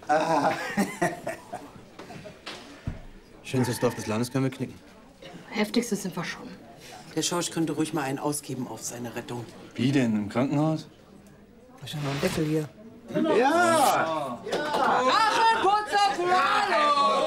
Schönstes Dorf des Landes können wir knicken. Heftigstes sind wir schon. Der Schorsch könnte ruhig mal einen ausgeben auf seine Rettung. Wie denn? Im Krankenhaus? Da ist ja noch ein Deckel hier. Ja! Drachenputzer für alle!